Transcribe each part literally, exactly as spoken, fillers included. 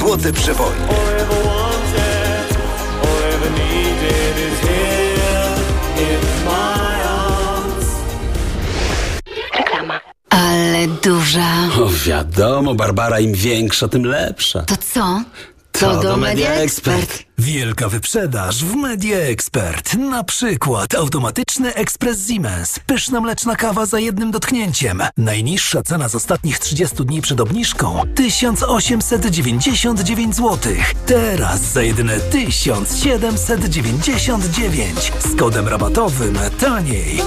Złote Przeboje. Reklama. Ale duża. O, wiadomo, Barbara, im większa, tym lepsza. To co? To, to do Media Expert. Wielka wyprzedaż w Media Expert. Na przykład automatyczny ekspres Siemens. Pyszna mleczna kawa za jednym dotknięciem. Najniższa cena z ostatnich trzydziestu dni przed obniżką tysiąc osiemset dziewięćdziesiąt dziewięć złotych. Teraz za jedyne tysiąc siedemset dziewięćdziesiąt dziewięć. Z kodem rabatowym taniej.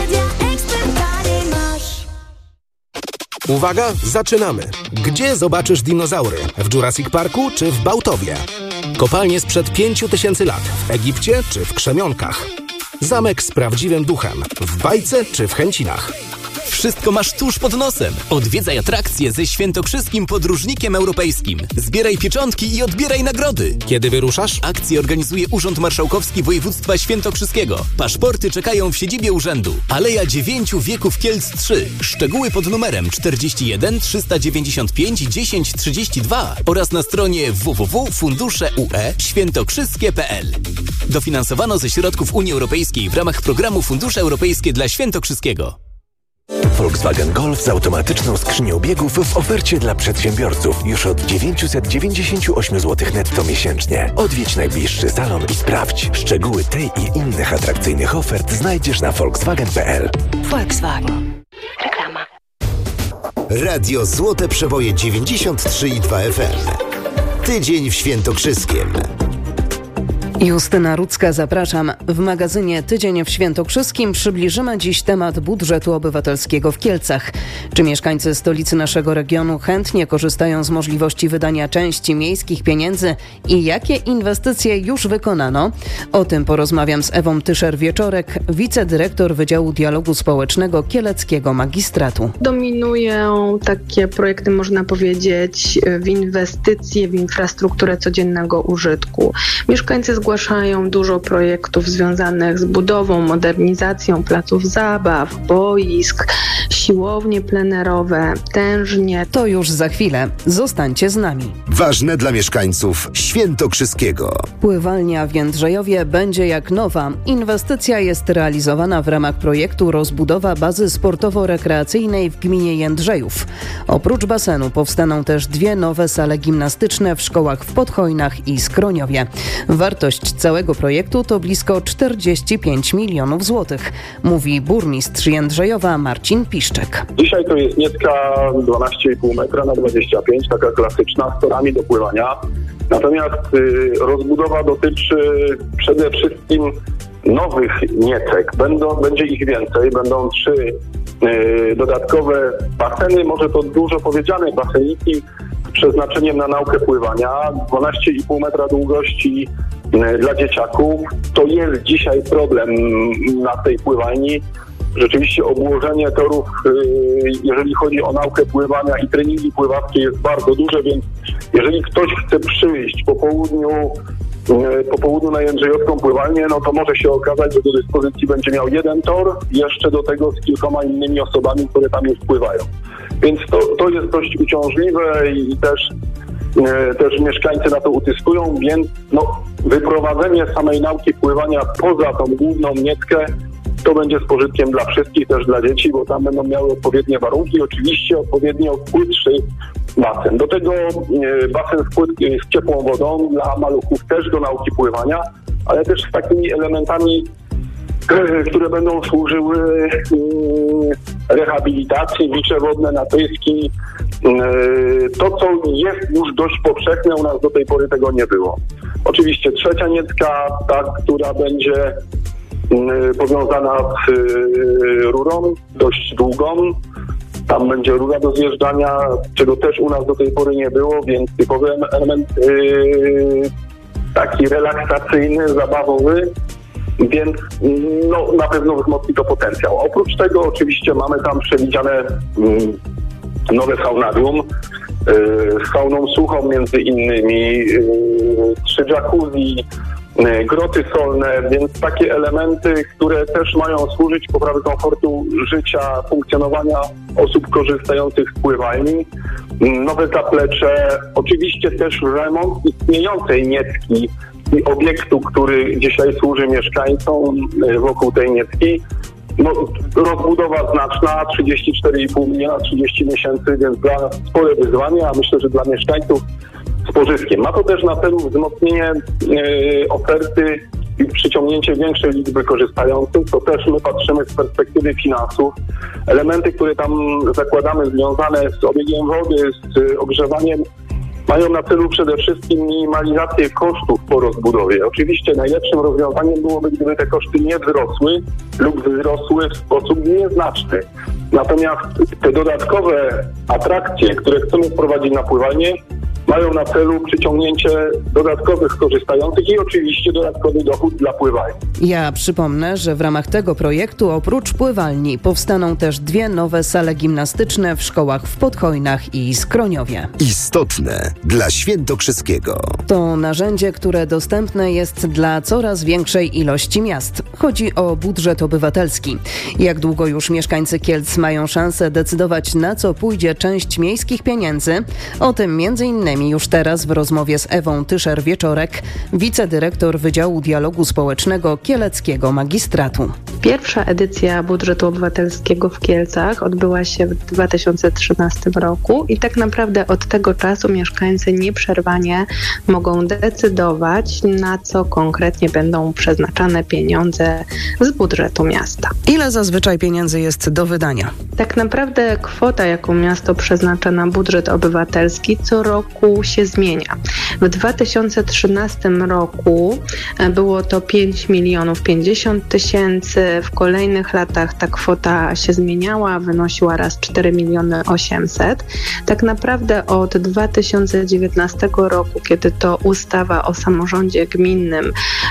Uwaga, zaczynamy! Gdzie zobaczysz dinozaury? W Jurassic Parku czy w Bałtowie? Kopalnie sprzed pięciu tysięcy lat w Egipcie czy w Krzemionkach? Zamek z prawdziwym duchem w Bajce czy w Chęcinach? Wszystko masz tuż pod nosem. Odwiedzaj atrakcje ze świętokrzyskim podróżnikiem europejskim. Zbieraj pieczątki i odbieraj nagrody. Kiedy wyruszasz? Akcję organizuje Urząd Marszałkowski Województwa Świętokrzyskiego. Paszporty czekają w siedzibie urzędu. Aleja Dziewięciu Wieków Kielc trzy. Szczegóły pod numerem czterdzieści jeden trzysta dziewięćdziesiąt pięć dziesięć trzydzieści dwa oraz na stronie w w w kropka fundusze u e świętokrzyskie kropka p l. Dofinansowano ze środków Unii Europejskiej w ramach programu Fundusze Europejskie dla Świętokrzyskiego. Volkswagen Golf z automatyczną skrzynią biegów w ofercie dla przedsiębiorców już od dziewięćset dziewięćdziesiąt osiem złotych netto miesięcznie. Odwiedź najbliższy salon i sprawdź. Szczegóły tej i innych atrakcyjnych ofert znajdziesz na volkswagen kropka p l. Volkswagen. Reklama. Radio Złote Przeboje dziewięćdziesiąt trzy i dwa F M. Tydzień w Świętokrzyskiem. Justyna Rudzka, zapraszam. W magazynie Tydzień w Świętokrzyskim przybliżymy dziś temat budżetu obywatelskiego w Kielcach. Czy mieszkańcy stolicy naszego regionu chętnie korzystają z możliwości wydania części miejskich pieniędzy i jakie inwestycje już wykonano? O tym porozmawiam z Ewą Tyszer-Wieczorek, wicedyrektor Wydziału Dialogu Społecznego Kieleckiego Magistratu. Dominują takie projekty, można powiedzieć, w inwestycje w infrastrukturę codziennego użytku. Mieszkańcy zgłaszają dużo projektów związanych z budową, modernizacją placów zabaw, boisk, siłownie plenerowe, tężnie. To już za chwilę. Zostańcie z nami. Ważne dla mieszkańców Świętokrzyskiego. Pływalnia w Jędrzejowie będzie jak nowa. Inwestycja jest realizowana w ramach projektu rozbudowa bazy sportowo-rekreacyjnej w gminie Jędrzejów. Oprócz basenu powstaną też dwie nowe sale gimnastyczne w szkołach w Podchojnach i Skroniowie. Wartość całego projektu to blisko czterdzieści pięć milionów złotych, mówi burmistrz Jędrzejowa Marcin Piszczek. Dzisiaj to jest nietka dwanaście i pół metra na dwadzieścia pięć, taka klasyczna, z torami do pływania. Natomiast y, rozbudowa dotyczy przede wszystkim nowych niecek. Będą, będzie ich więcej, będą trzy y, dodatkowe baseny, może to dużo powiedziane, baseniki z przeznaczeniem na naukę pływania, dwanaście i pół metra długości y, dla dzieciaków. To jest dzisiaj problem na tej pływalni. Rzeczywiście obłożenie torów, jeżeli chodzi o naukę pływania i treningi pływackie, jest bardzo duże, więc jeżeli ktoś chce przyjść po południu, po południu na Jędrzejowską pływalnię, no to może się okazać, że do dyspozycji będzie miał jeden tor, jeszcze do tego z kilkoma innymi osobami, które tam już pływają. Więc to, to jest dość uciążliwe i też, też mieszkańcy na to utyskują, więc no, wyprowadzenie samej nauki pływania poza tą główną nieckę to będzie z pożytkiem dla wszystkich, też dla dzieci, bo tam będą miały odpowiednie warunki, oczywiście odpowiednio płytszy basen. Do tego basen z, płyt, z ciepłą wodą dla maluchów też do nauki pływania, ale też z takimi elementami, które będą służyły rehabilitacji, bicze wodne, napyski. To, co jest już dość powszechne, u nas do tej pory tego nie było. Oczywiście trzecia niecka, ta, która będzie powiązana z rurą, dość długą. Tam będzie rura do zjeżdżania, czego też u nas do tej pory nie było, więc typowy element yy, taki relaksacyjny, zabawowy, więc no, na pewno wzmocni to potencjał. Oprócz tego oczywiście mamy tam przewidziane yy, nowe saunarium, yy, z sauną suchą między innymi, yy, trzy jacuzzi, groty solne, więc takie elementy, które też mają służyć poprawie komfortu życia, funkcjonowania osób korzystających z pływalni. Nowe zaplecze, oczywiście też remont istniejącej niecki i obiektu, który dzisiaj służy mieszkańcom wokół tej niecki. No, rozbudowa znaczna, trzydzieści cztery i pół miliona, trzydzieści miesięcy, więc dla spore wyzwanie, a myślę, że dla mieszkańców z pożytkiem. Ma to też na celu wzmocnienie yy, oferty i przyciągnięcie większej liczby korzystających, to też my patrzymy z perspektywy finansów. Elementy, które tam zakładamy związane z obiegiem wody, z ogrzewaniem, mają na celu przede wszystkim minimalizację kosztów po rozbudowie. Oczywiście najlepszym rozwiązaniem byłoby, gdyby te koszty nie wzrosły lub wzrosły w sposób nieznaczny. Natomiast te dodatkowe atrakcje, które chcemy wprowadzić na pływalnię, mają na celu przyciągnięcie dodatkowych korzystających i oczywiście dodatkowy dochód dla pływalni. Ja przypomnę, że w ramach tego projektu oprócz pływalni powstaną też dwie nowe sale gimnastyczne w szkołach w Podhojnach i Skroniowie. Istotne dla Świętokrzyskiego. To narzędzie, które dostępne jest dla coraz większej ilości miast. Chodzi o budżet obywatelski. Jak długo już mieszkańcy Kielc mają szansę decydować, na co pójdzie część miejskich pieniędzy? O tym między innymi już teraz w rozmowie z Ewą Tyszer-Wieczorek, wicedyrektor Wydziału Dialogu Społecznego Kieleckiego Magistratu. Pierwsza edycja budżetu obywatelskiego w Kielcach odbyła się w dwa tysiące trzynastym roku i tak naprawdę od tego czasu mieszkańcy nieprzerwanie mogą decydować, na co konkretnie będą przeznaczane pieniądze z budżetu miasta. Ile zazwyczaj pieniędzy jest do wydania? Tak naprawdę kwota, jaką miasto przeznacza na budżet obywatelski, co roku się zmienia. W dwa tysiące trzynastym roku było to pięć milionów pięćdziesiąt tysięcy, w kolejnych latach ta kwota się zmieniała, wynosiła raz cztery miliony osiemset. Tak naprawdę od dwa tysiące dziewiętnastego roku, kiedy to ustawa o samorządzie gminnym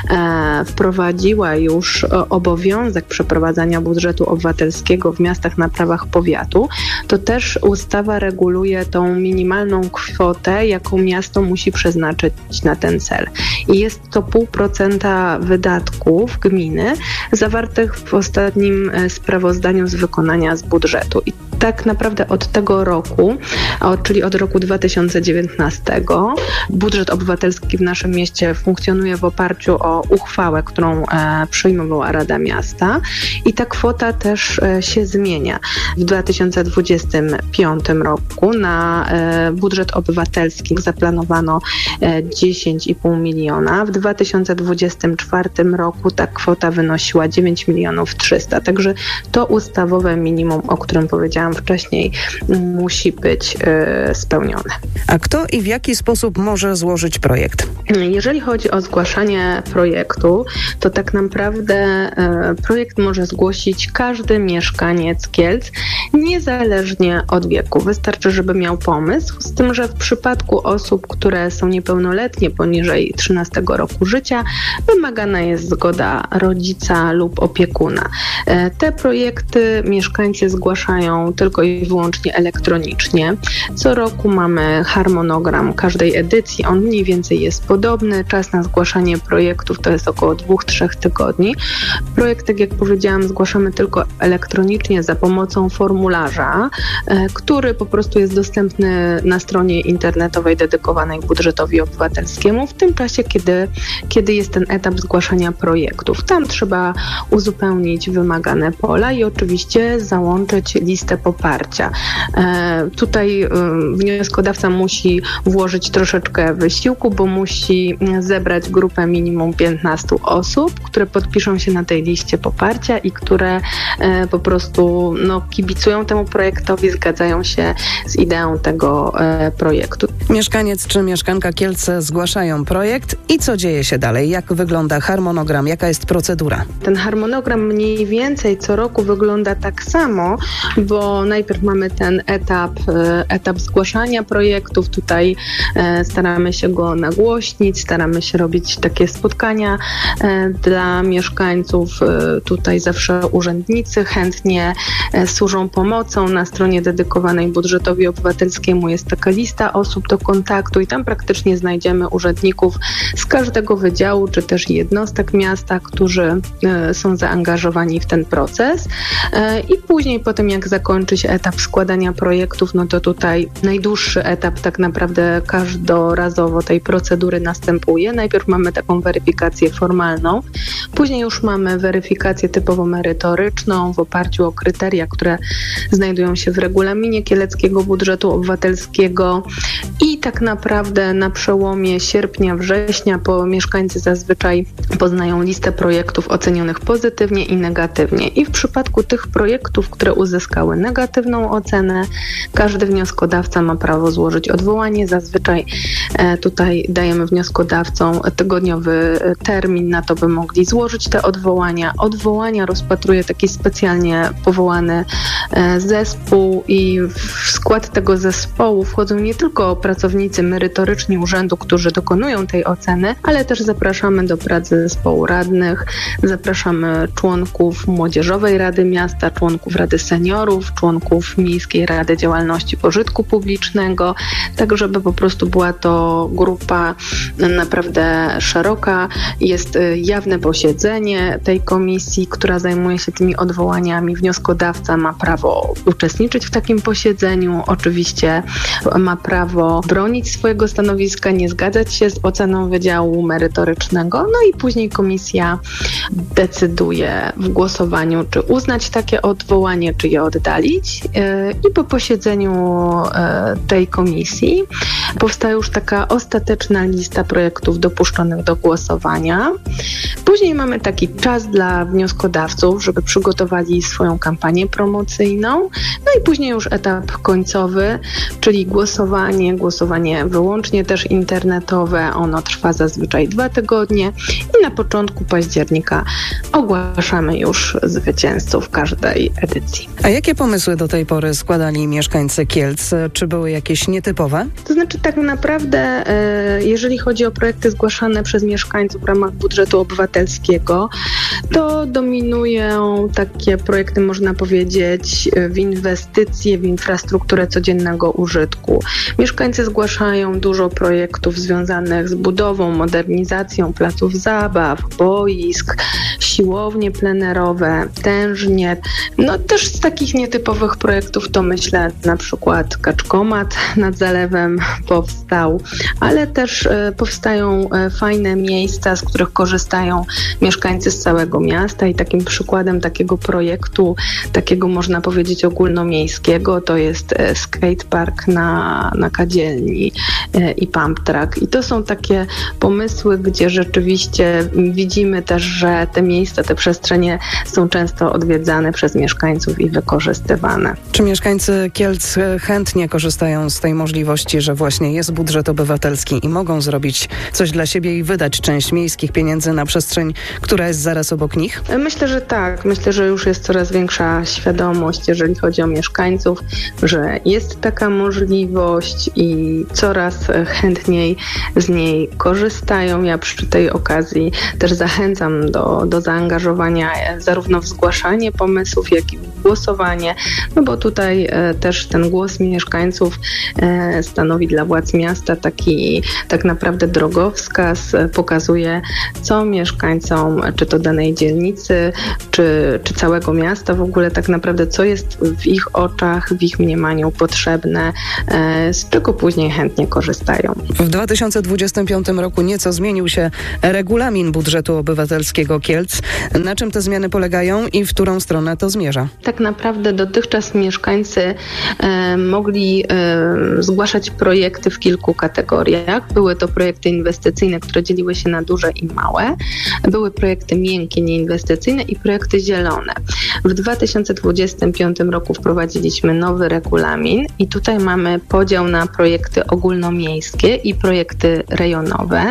e, wprowadziła już obowiązek przeprowadzania budżetu obywatelskiego w miastach na prawach powiatu, to też ustawa reguluje tą minimalną kwotę, jaką miasto musi przeznaczyć na ten cel. I jest to pół procenta wydatków gminy zawartych w ostatnim sprawozdaniu z wykonania z budżetu. I tak naprawdę od tego roku, czyli od roku dwa tysiące dziewiętnastego, budżet obywatelski w naszym mieście funkcjonuje w oparciu o uchwałę, którą przyjmowała Rada Miasta i ta kwota też się zmienia. W dwa tysiące dwudziestym piątym roku na budżet obywatelski zaplanowano dziesięć i pół miliona. W dwa tysiące dwudziestym czwartym roku ta kwota wynosiła dziewięć milionów trzysta. Także to ustawowe minimum, o którym powiedziałam wcześniej, musi być y, spełnione. A kto i w jaki sposób może złożyć projekt? Jeżeli chodzi o zgłaszanie projektu, to tak naprawdę y, projekt może zgłosić każdy mieszkaniec Kielc, niezależnie od wieku. Wystarczy, żeby miał pomysł, z tym, że w przypadku osób, które są niepełnoletnie poniżej trzynastego roku życia, wymagana jest zgoda rodzica lub opiekuna. Te projekty mieszkańcy zgłaszają tylko i wyłącznie elektronicznie. Co roku mamy harmonogram każdej edycji. On mniej więcej jest podobny. Czas na zgłaszanie projektów to jest około dwóch, trzech tygodni. Projekt, tak jak powiedziałam, zgłaszamy tylko elektronicznie za pomocą formularza, który po prostu jest dostępny na stronie internetowej dedykowanej budżetowi obywatelskiemu w tym czasie, kiedy, kiedy jest ten etap zgłaszania projektów. Tam trzeba uzupełnić wymagane pola i oczywiście załączyć listę poparcia. E, tutaj e, wnioskodawca musi włożyć troszeczkę wysiłku, bo musi zebrać grupę minimum piętnastu osób, które podpiszą się na tej liście poparcia i które e, po prostu no, kibicują temu projektowi, zgadzają się z ideą tego e, projektu. Mieszkaniec czy mieszkanka Kielce zgłaszają projekt i co dzieje się dalej? Jak wygląda harmonogram? Jaka jest procedura? Ten harmonogram mniej więcej co roku wygląda tak samo, bo najpierw mamy ten etap, etap zgłaszania projektów. Tutaj staramy się go nagłośnić. naleśnic. Staramy się robić takie spotkania dla mieszkańców. Tutaj zawsze urzędnicy chętnie służą pomocą. Na stronie dedykowanej budżetowi obywatelskiemu jest taka lista osób do kontaktu i tam praktycznie znajdziemy urzędników z każdego wydziału, czy też jednostek miasta, którzy są zaangażowani w ten proces. I później po tym, jak zakończy się etap składania projektów, no to tutaj najdłuższy etap tak naprawdę każdorazowo tej procedury następuje. Najpierw mamy taką weryfikację formalną, później już mamy weryfikację typowo merytoryczną w oparciu o kryteria, które znajdują się w regulaminie Kieleckiego Budżetu Obywatelskiego i tak naprawdę na przełomie sierpnia, września po mieszkańcy zazwyczaj poznają listę projektów ocenionych pozytywnie i negatywnie. I w przypadku tych projektów, które uzyskały negatywną ocenę, każdy wnioskodawca ma prawo złożyć odwołanie. Zazwyczaj e, tutaj dajemy wnioskodawcom tygodniowy termin na to, by mogli złożyć te odwołania. Odwołania rozpatruje taki specjalnie powołany e, zespół i w skład tego zespołu wchodzą nie tylko pracownicy merytoryczni urzędu, którzy dokonują tej oceny, ale też zapraszamy do pracy zespołu radnych, zapraszamy członków Młodzieżowej Rady Miasta, członków Rady Seniorów, członków Miejskiej Rady Działalności Pożytku Publicznego, tak żeby po prostu była to grupa naprawdę szeroka. Jest jawne posiedzenie tej komisji, która zajmuje się tymi odwołaniami. Wnioskodawca ma prawo uczestniczyć w takim posiedzeniu, oczywiście ma prawo bronić swojego stanowiska, nie zgadzać się z oceną wydziału merytorycznego, no i później komisja decyduje w głosowaniu, czy uznać takie odwołanie, czy je oddalić. I po posiedzeniu tej komisji powstaje już taka ostateczna lista projektów dopuszczonych do głosowania. Później mamy taki czas dla wnioskodawców, żeby przygotowali swoją kampanię promocyjną. No i później już etap końcowy, czyli głosowanie, głosowanie wyłącznie też internetowe. Ono trwa zazwyczaj dwa tygodnie i na początku października ogłaszamy już zwycięzców każdej edycji. A jakie pomysły do tej pory składali mieszkańcy Kielc? Czy były jakieś nietypowe? To znaczy tak naprawdę, jeżeli chodzi o projekty zgłaszane przez mieszkańców w ramach budżetu obywatelskiego, to dominują takie projekty, można powiedzieć, w inwestycje, w infrastrukturę codziennego użytku. Mieszkańcy zgłaszają dużo projektów związanych z budową, modernizacją placów zabaw, boisk, siłownie plenerowe, tężnie. No też z takich nietypowych projektów to myślę na przykład kaczkomat nad zalewem powstał, ale też e, powstają e, fajne miejsca, z których korzystają mieszkańcy z całego miasta i takim przykładem takiego projektu, takiego można powiedzieć ogólnomiejskiego, to jest e, skatepark na, na Kadzielni e, i pump track. I to są takie pomysły, gdzie rzeczywiście widzimy też, że te miejsca, te przestrzenie są często odwiedzane przez mieszkańców i wykorzystywane. Czy mieszkańcy Kielc chętnie korzystają z tej możliwości, że właśnie jest budżet obywatelski i mogą zrobić coś dla siebie i wydać część miejskich pieniędzy na przestrzeń, która jest zaraz obok nich? Myślę, że tak. Myślę, że już jest coraz większa świadomość, jeżeli chodzi o mieszkańców, że jest taka możliwość i coraz chętniej z niej korzystają. Ja przy tej okazji też zachęcam do, do zaangażowania zarówno w zgłaszanie pomysłów, jak i w głosowanie, no bo tutaj e, też ten głos mieszkańców e, stanowi dla władz miasta taki tak naprawdę drogowskaz, e, pokazuje, co mieszkańcom, czy to danej dzielnicy, czy, czy całego miasta w ogóle tak naprawdę, co jest w ich oczach, w ich mniemaniu potrzebne, e, z czego później chętnie korzystają. W dwa tysiące dwudziestym piątym roku nieco zmienił się regulamin budżetu obywatelskiego Kielc. Na czym te zmiany polegają i w którą stronę to zmierza? Tak naprawdę dotychczas mieszkańcy e, mogli e, zgłaszać projekty w kilku kategoriach. Były to projekty inwestycyjne, które dzieliły się na duże i małe. Były projekty miękkie, nieinwestycyjne i projekty zielone. W dwa tysiące dwudziestym piątym roku wprowadziliśmy nowy regulamin i tutaj mamy podział na projekty ogólnomiejskie i projekty rejonowe.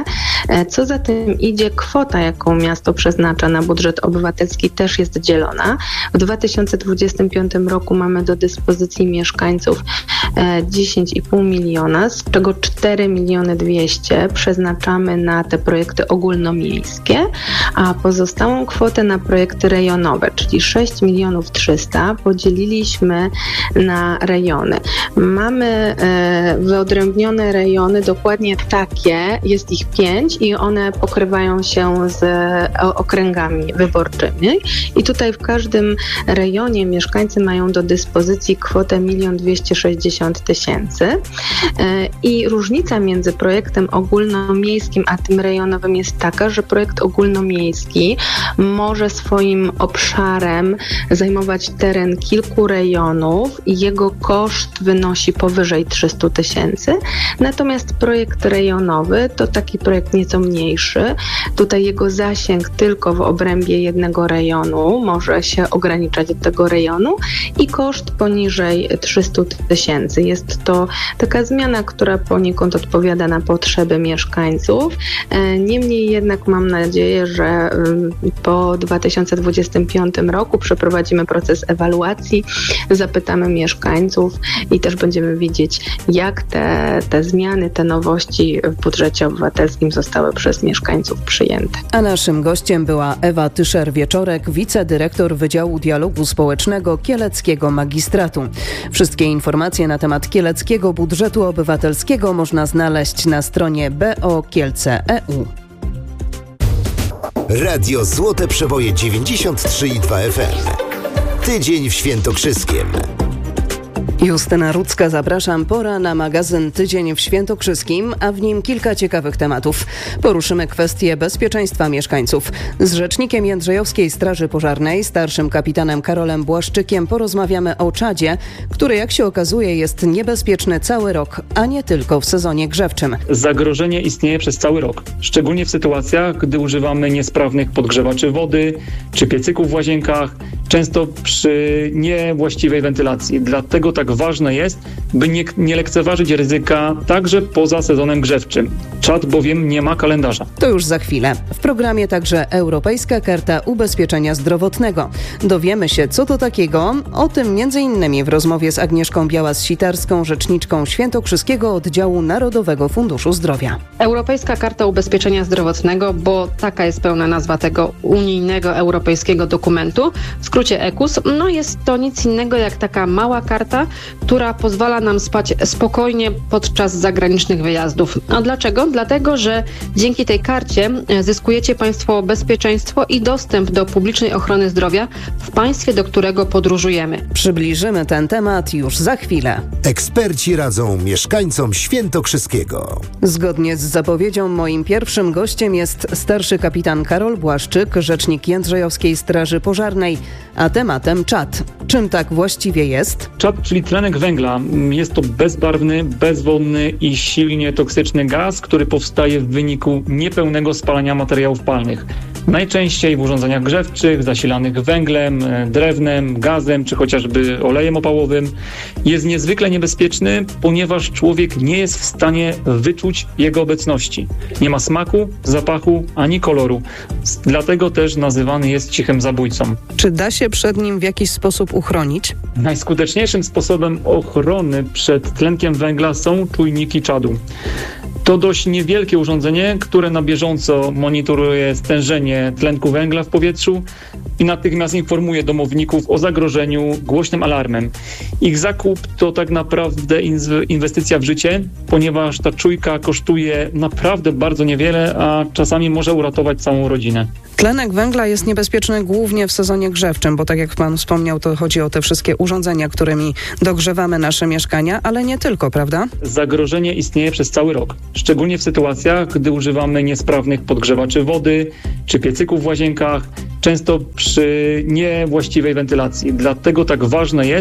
Co za tym idzie, kwota, jaką miasto przeznacza na budżet obywatelski, też jest dzielona. W dwa tysiące dwudziestym piątym roku mamy do dyspozycji mieszkańców dziesięć i pół miliona, z czego cztery miliony dwieście przeznaczamy na te projekty ogólnomiejskie, a pozostałą kwotę na projekty rejonowe, czyli sześć milionów trzysta podzieliliśmy na rejony. Mamy wyodrębnione rejony dokładnie takie, jest ich pięć i one pokrywają się z okręgami wyborczymi i tutaj w każdym rejonie mieszkańcy mają do dyspozycji kwotę milion dwieście sześćdziesiąt tysięcy i różnica między projektem ogólnomiejskim a tym rejonowym jest taka, że projekt ogólnomiejski może swoim obszarem zajmować teren kilku rejonów i jego koszt wynosi powyżej trzysta tysięcy, natomiast projekt rejonowy to taki projekt nieco mniejszy. Tutaj jego zasięg tylko w obrębie jednego rejonu może się ograniczać do tego rejonu i koszt poniżej trzysta tysięcy. Jest to taka zmiana, która poniekąd odpowiada na potrzeby mieszkańców. Niemniej jednak mam nadzieję, że po dwa tysiące dwudziestym piątym roku przeprowadzimy proces ewaluacji, zapytamy mieszkańców i też będziemy wiedzieć, jak te, te zmiany, te nowości w budżecie obywatelskim zostały przez mieszkańców przyjęte. A naszym gościem była Ewa Tyszer-Wieczorek, wicedyrektor Wydziału Dialogu Społecznego Kieleckiego Magistratu. Wszystkie informacje na temat kieleckiego budżetu obywatelskiego można znaleźć na stronie b o kielce kropka e u. Radio Złote Przeboje dziewięćdziesiąt trzy i dwa F M. Tydzień w Świętokrzyskiem. Justyna Rudzka, zapraszam. Pora na magazyn Tydzień w Świętokrzyskim, a w nim kilka ciekawych tematów. Poruszymy kwestię bezpieczeństwa mieszkańców. Z rzecznikiem Jędrzejowskiej Straży Pożarnej, starszym kapitanem Karolem Błaszczykiem, porozmawiamy o czadzie, który, jak się okazuje, jest niebezpieczny cały rok, a nie tylko w sezonie grzewczym. Zagrożenie istnieje przez cały rok, szczególnie w sytuacjach, gdy używamy niesprawnych podgrzewaczy wody czy piecyków w łazienkach, często przy niewłaściwej wentylacji. Dlatego tak ważne jest, by nie, nie lekceważyć ryzyka także poza sezonem grzewczym. Czad bowiem nie ma kalendarza. To już za chwilę. W programie także Europejska Karta Ubezpieczenia Zdrowotnego. Dowiemy się, co to takiego. O tym między innymi w rozmowie z Agnieszką Białas-Sitarską, rzeczniczką Świętokrzyskiego Oddziału Narodowego Funduszu Zdrowia. Europejska Karta Ubezpieczenia Zdrowotnego, bo taka jest pełna nazwa tego unijnego europejskiego dokumentu, w skrócie E K U S, no jest to nic innego jak taka mała karta, która pozwala nam spać spokojnie podczas zagranicznych wyjazdów. A dlaczego? Dlatego, że dzięki tej karcie zyskujecie Państwo bezpieczeństwo i dostęp do publicznej ochrony zdrowia w państwie, do którego podróżujemy. Przybliżymy ten temat już za chwilę. Eksperci radzą mieszkańcom Świętokrzyskiego. Zgodnie z zapowiedzią moim pierwszym gościem jest starszy kapitan Karol Błaszczyk, rzecznik Jędrzejowskiej Straży Pożarnej, a tematem czad. Czym tak właściwie jest? Czad, czyli tlenek węgla, jest to bezbarwny, bezwodny i silnie toksyczny gaz, który powstaje w wyniku niepełnego spalania materiałów palnych. Najczęściej w urządzeniach grzewczych, zasilanych węglem, drewnem, gazem czy chociażby olejem opałowym. Jest niezwykle niebezpieczny, ponieważ człowiek nie jest w stanie wyczuć jego obecności. Nie ma smaku, zapachu ani koloru. Dlatego też nazywany jest cichym zabójcą. Czy da się przed nim w jakiś sposób uchronić? Najskuteczniejszym sposobem ochrony przed tlenkiem węgla są czujniki czadu. To dość niewielkie urządzenie, które na bieżąco monitoruje stężenie tlenku węgla w powietrzu i natychmiast informuje domowników o zagrożeniu głośnym alarmem. Ich zakup to tak naprawdę inwestycja w życie, ponieważ ta czujka kosztuje naprawdę bardzo niewiele, a czasami może uratować całą rodzinę. Tlenek węgla jest niebezpieczny głównie w sezonie grzewczym, bo tak jak pan wspomniał, to chodzi o te wszystkie urządzenia, którymi dogrzewamy nasze mieszkania, ale nie tylko, prawda? Zagrożenie istnieje przez cały rok, szczególnie w sytuacjach, gdy używamy niesprawnych podgrzewaczy wody czy piecyków w łazienkach, często przy niewłaściwej wentylacji. Dlatego tak ważne jest,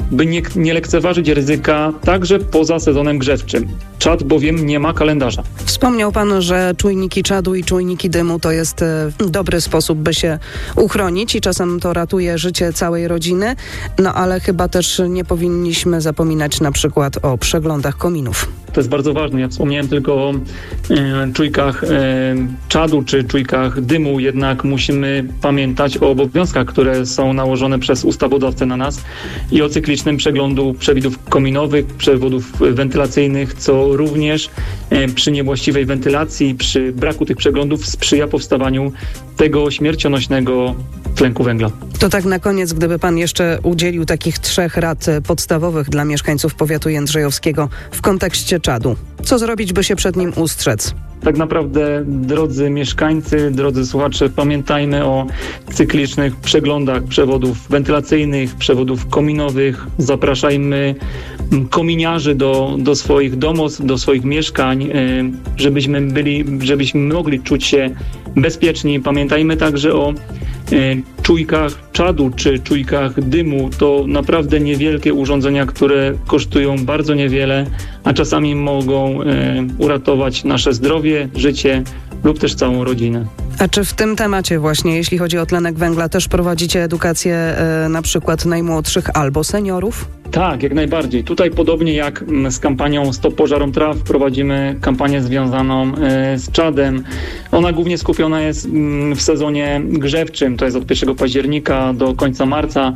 by nie, nie lekceważyć ryzyka także poza sezonem grzewczym. Czad bowiem nie ma kalendarza. Wspomniał pan, że czujniki czadu i czujniki dymu to jest e, dobry sposób, by się uchronić i czasem to ratuje życie całej rodziny, no ale chyba też nie powinniśmy zapominać na przykład o przeglądach kominów. To jest bardzo ważne. Ja wspomniałem tylko o e, czujkach e, czadu czy czujkach dymu, jednak musimy pamiętać o obowiązkach, które są nałożone przez ustawodawcę na nas i o cyklicznym przeglądu przewodów kominowych, przewodów wentylacyjnych, co również e, przy niewłaściwej wentylacji, przy braku tych przeglądów sprzyja powstawaniu tego śmiercionośnego tlenku węgla. To tak na koniec, gdyby pan jeszcze udzielił takich trzech rad podstawowych dla mieszkańców powiatu jędrzejowskiego w kontekście czadu. Co zrobić, by się przed nim ustrzec? Tak naprawdę, drodzy mieszkańcy, drodzy słuchacze, pamiętajmy o cyklicznych przeglądach przewodów wentylacyjnych, przewodów kominowych. Zapraszajmy kominiarzy do, do swoich domostw, do swoich mieszkań, żebyśmy byli, żebyśmy mogli czuć się bezpieczni. Pamiętajmy także o czujkach czadu czy czujkach dymu. To naprawdę niewielkie urządzenia, które kosztują bardzo niewiele, a czasami mogą e, uratować nasze zdrowie, życie lub też całą rodzinę. A czy w tym temacie właśnie, jeśli chodzi o tlenek węgla, też prowadzicie edukację e, na przykład najmłodszych albo seniorów? Tak, jak najbardziej. Tutaj podobnie jak z kampanią Stop Pożarom Traw prowadzimy kampanię związaną z czadem. Ona głównie skupiona jest w sezonie grzewczym, to jest od pierwszego października do końca marca.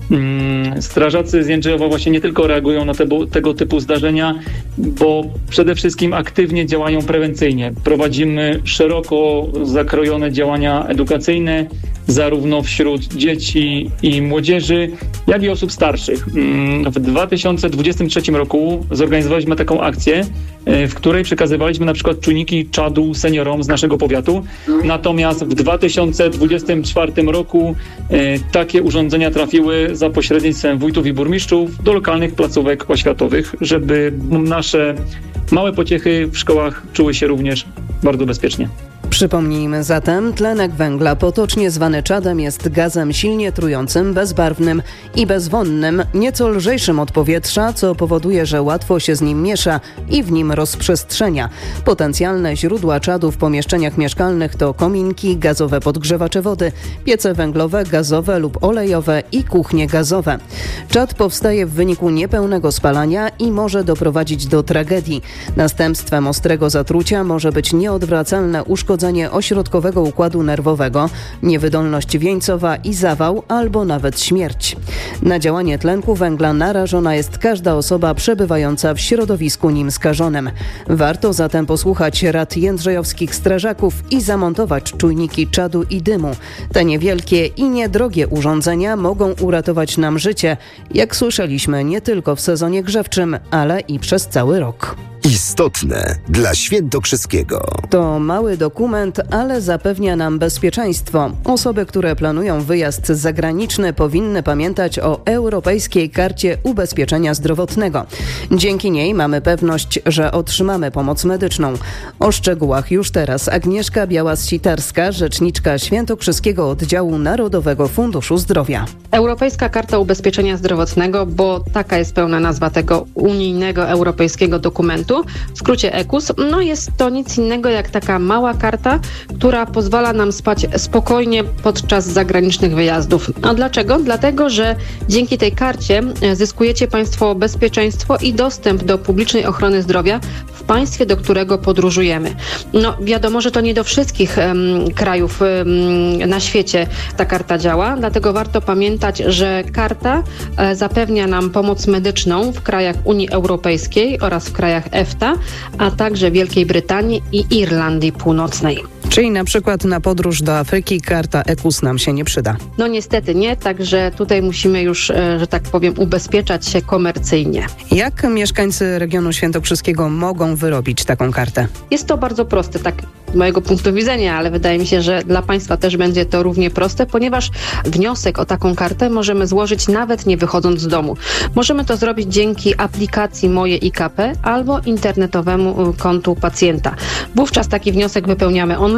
Strażacy z Jędrzejowa właśnie nie tylko reagują na te, tego typu zdarzenia, bo przede wszystkim aktywnie działają prewencyjnie. Prowadzimy szeroko zakrojone działania edukacyjne, zarówno wśród dzieci i młodzieży, jak i osób starszych. W dwa tysiące dwudziestym trzecim roku zorganizowaliśmy taką akcję, w której przekazywaliśmy na przykład czujniki czadu seniorom z naszego powiatu. Natomiast w dwa tysiące dwudziestym czwartym roku takie urządzenia trafiły za pośrednictwem wójtów i burmistrzów do lokalnych placówek oświatowych, żeby nasze małe pociechy w szkołach czuły się również bardzo bezpiecznie. Przypomnijmy zatem, tlenek węgla, potocznie zwany czadem, jest gazem silnie trującym, bezbarwnym i bezwonnym, nieco lżejszym od powietrza, co powoduje, że łatwo się z nim miesza i w nim rozprzestrzenia. Potencjalne źródła czadu w pomieszczeniach mieszkalnych to kominki, gazowe podgrzewacze wody, piece węglowe, gazowe lub olejowe i kuchnie gazowe. Czad powstaje w wyniku niepełnego spalania i może doprowadzić do tragedii. Następstwem ostrego zatrucia może być nieodwracalne uszkodzenie ośrodkowego układu nerwowego, niewydolność wieńcowa i zawał albo nawet śmierć. Na działanie tlenku węgla narażona jest każda osoba przebywająca w środowisku nim skażonym. Warto zatem posłuchać rad jędrzejowskich strażaków i zamontować czujniki czadu i dymu. Te niewielkie i niedrogie urządzenia mogą uratować nam życie, jak słyszeliśmy, nie tylko w sezonie grzewczym, ale i przez cały rok. Istotne dla Świętokrzyskiego. To mały dokument, ale zapewnia nam bezpieczeństwo. Osoby, które planują wyjazd zagraniczny, powinny pamiętać o Europejskiej Karcie Ubezpieczenia Zdrowotnego. Dzięki niej mamy pewność, że otrzymamy pomoc medyczną. O szczegółach już teraz Agnieszka Białas-Sitarska, rzeczniczka Świętokrzyskiego Oddziału Narodowego Funduszu Zdrowia. Europejska Karta Ubezpieczenia Zdrowotnego, bo taka jest pełna nazwa tego unijnego europejskiego dokumentu, w skrócie E K U S, no jest to nic innego jak taka mała karta, która pozwala nam spać spokojnie podczas zagranicznych wyjazdów. A dlaczego? Dlatego, że dzięki tej karcie zyskujecie Państwo bezpieczeństwo i dostęp do publicznej ochrony zdrowia w państwie, do którego podróżujemy. No wiadomo, że to nie do wszystkich um, krajów um, na świecie ta karta działa, dlatego warto pamiętać, że karta e, zapewnia nam pomoc medyczną w krajach Unii Europejskiej oraz w krajach EFTA, a także Wielkiej Brytanii i Irlandii Północnej. Czyli na przykład na podróż do Afryki karta E K U S nam się nie przyda. No niestety nie, także tutaj musimy już, że tak powiem, ubezpieczać się komercyjnie. Jak mieszkańcy regionu świętokrzyskiego mogą wyrobić taką kartę? Jest to bardzo proste, tak z mojego punktu widzenia, ale wydaje mi się, że dla Państwa też będzie to równie proste, ponieważ wniosek o taką kartę możemy złożyć nawet nie wychodząc z domu. Możemy to zrobić dzięki aplikacji Moje I K P albo internetowemu kontu pacjenta. Wówczas taki wniosek wypełniamy online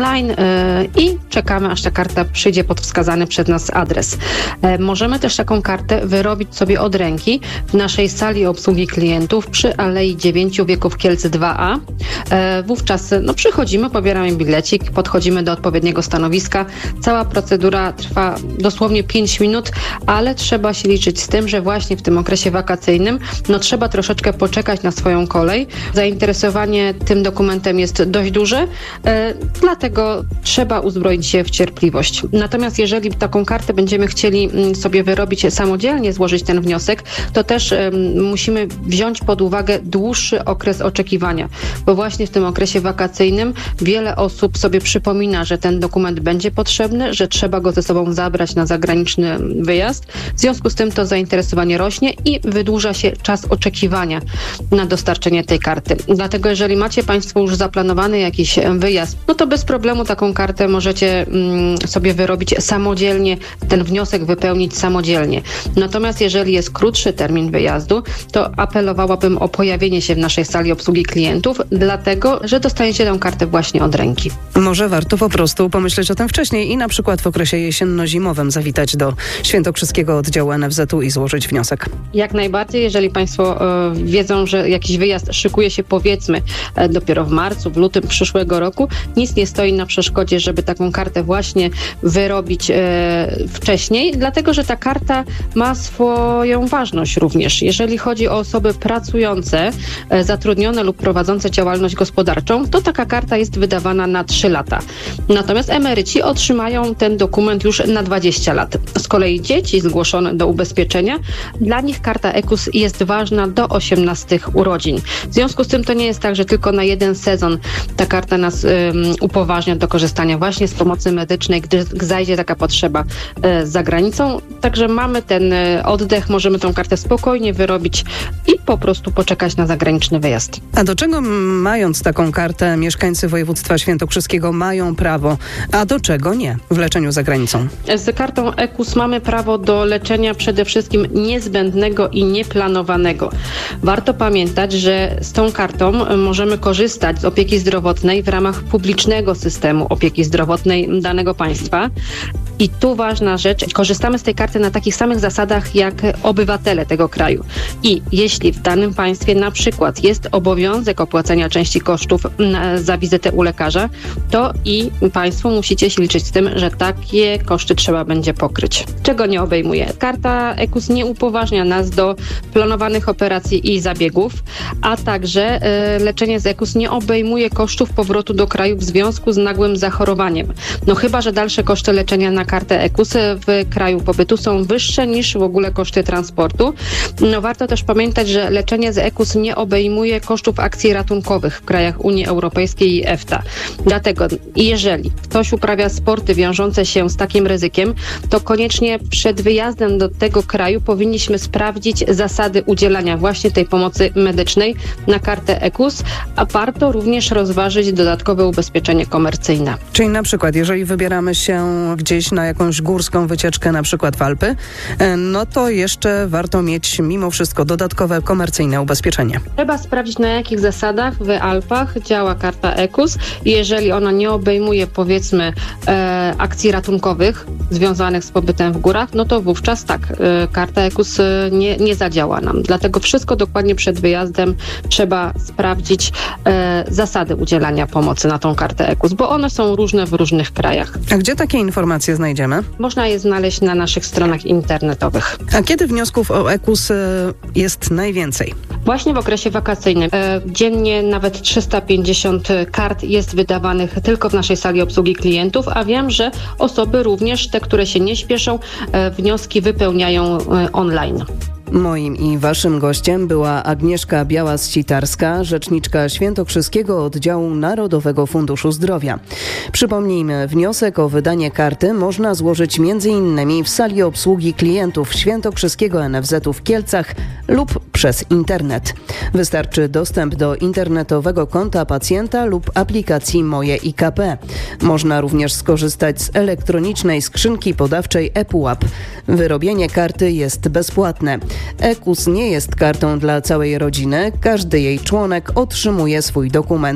online i czekamy, aż ta karta przyjdzie pod wskazany przez nas adres. Możemy też taką kartę wyrobić sobie od ręki w naszej sali obsługi klientów przy Alei dziewięciu Wieków Kielce dwa A. Wówczas no, przychodzimy, pobieramy bilecik, podchodzimy do odpowiedniego stanowiska. Cała procedura trwa dosłownie pięć minut, ale trzeba się liczyć z tym, że właśnie w tym okresie wakacyjnym no, trzeba troszeczkę poczekać na swoją kolej. Zainteresowanie tym dokumentem jest dość duże, e, dlatego trzeba uzbroić się w cierpliwość. Natomiast jeżeli taką kartę będziemy chcieli sobie wyrobić samodzielnie, złożyć ten wniosek, to też e, musimy wziąć pod uwagę dłuższy okres oczekiwania, bo właśnie w tym okresie wakacyjnym wiele osób sobie przypomina, że ten dokument będzie potrzebny, że trzeba go ze sobą zabrać na zagraniczny wyjazd. W związku z tym to zainteresowanie rośnie i wydłuża się czas oczekiwania na dostarczenie tej karty. Dlatego jeżeli macie Państwo już zaplanowany jakiś wyjazd, no to bez problemu taką kartę możecie mm, sobie wyrobić samodzielnie, ten wniosek wypełnić samodzielnie. Natomiast jeżeli jest krótszy termin wyjazdu, to apelowałabym o pojawienie się w naszej sali obsługi klientów, dlatego, że dostaniecie tę kartę właśnie od ręki. Może warto po prostu pomyśleć o tym wcześniej i na przykład w okresie jesienno-zimowym zawitać do Świętokrzyskiego oddziału N F Z u i złożyć wniosek. Jak najbardziej, jeżeli Państwo e, wiedzą, że jakiś wyjazd szykuje się powiedzmy e, dopiero w marcu, w lutym przyszłego roku, nic nie stoi na przeszkodzie, żeby taką kartę właśnie wyrobić e, wcześniej, dlatego, że ta karta ma swoją ważność również. Jeżeli chodzi o osoby pracujące, e, zatrudnione lub prowadzące działalność gospodarczą, to taka karta jest wydawana na trzy lata. Natomiast emeryci otrzymają ten dokument już na dwadzieścia lat. Z kolei dzieci zgłoszone do ubezpieczenia, dla nich karta E K U S jest ważna do osiemnastych urodzin. W związku z tym to nie jest tak, że tylko na jeden sezon ta karta nas um, upoważnia do korzystania właśnie z pomocy medycznej, gdy zajdzie taka potrzeba e, za granicą. Także mamy ten e, oddech, możemy tą kartę spokojnie wyrobić i po prostu poczekać na zagraniczny wyjazd. A do czego mając taką kartę mieszkańcy województwa świętokrzyskiego mają prawo, a do czego nie w leczeniu za granicą? Z kartą E K U S mamy prawo do leczenia przede wszystkim niezbędnego i nieplanowanego. Warto pamiętać, że z tą kartą możemy korzystać z opieki zdrowotnej w ramach publicznego systemu opieki zdrowotnej danego państwa. I tu ważna rzecz, korzystamy z tej karty na takich samych zasadach jak obywatele tego kraju. I jeśli w danym państwie na przykład jest obowiązek opłacenia części kosztów na, za wizytę u lekarza, to i państwo musicie się liczyć z tym, że takie koszty trzeba będzie pokryć. Czego nie obejmuje? Karta E K U S nie upoważnia nas do planowanych operacji i zabiegów, a także y, leczenie z E K U S nie obejmuje kosztów powrotu do kraju w związku z nagłym zachorowaniem. No chyba że dalsze koszty leczenia na kartę E K U S w kraju pobytu są wyższe niż w ogóle koszty transportu. No warto też pamiętać, że leczenie z E K U S nie obejmuje kosztów akcji ratunkowych w krajach Unii Europejskiej i EFTA. Dlatego jeżeli ktoś uprawia sporty wiążące się z takim ryzykiem, to koniecznie przed wyjazdem do tego kraju powinniśmy sprawdzić zasady udzielania właśnie tej pomocy medycznej na kartę E K U S, a warto również rozważyć dodatkowe ubezpieczenie komercyjne. Czyli na przykład, jeżeli wybieramy się gdzieś na jakąś górską wycieczkę, na przykład w Alpy, no to jeszcze warto mieć mimo wszystko dodatkowe komercyjne ubezpieczenie. Trzeba sprawdzić, na jakich zasadach w Alpach działa karta E K U S i jeżeli ona nie obejmuje powiedzmy e, akcji ratunkowych związanych z pobytem w górach, no to wówczas tak, e, karta E K U S nie, nie zadziała nam. Dlatego wszystko dokładnie przed wyjazdem trzeba sprawdzić e, zasady udzielania pomocy na tą kartę E K U S, bo one są różne w różnych krajach. A gdzie takie informacje znajdziemy? Można je znaleźć na naszych stronach internetowych. A kiedy wniosków o E K U S jest najwięcej? Właśnie w okresie wakacyjnym. E, dziennie nawet trzysta pięćdziesiąt kart jest wydawanych tylko w naszej sali obsługi klientów, a wiem, że osoby również, te, które się nie śpieszą, e, wnioski wypełniają e, online. Moim i waszym gościem była Agnieszka Białas-Citarska, rzeczniczka Świętokrzyskiego Oddziału Narodowego Funduszu Zdrowia. Przypomnijmy, wniosek o wydanie karty można złożyć między innymi w sali obsługi klientów Świętokrzyskiego N F Z u w Kielcach lub przez internet. Wystarczy dostęp do internetowego konta pacjenta lub aplikacji Moje I K P. Można również skorzystać z elektronicznej skrzynki podawczej ePUAP. Wyrobienie karty jest bezpłatne. E K U S nie jest kartą dla całej rodziny. Każdy jej członek otrzymuje swój dokument.